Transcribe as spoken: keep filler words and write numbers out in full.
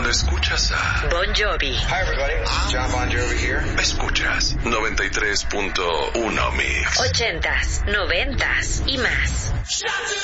cuando escuchas a Bon Jovi. Hi everybody, this is John Bon Jovi here. Escuchas noventa y tres punto uno Mix. Ochentas, noventas y más.